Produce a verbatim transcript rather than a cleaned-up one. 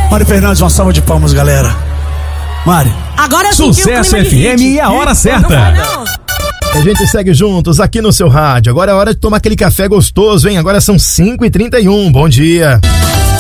Mari Fernandes, uma salva de palmas, galera. Mari. Agora eu Sucesso F M e a hora certa. Não, não. A gente segue juntos aqui no seu rádio. Agora é hora de tomar aquele café gostoso, hein? Agora são cinco e trinta e um. Bom dia.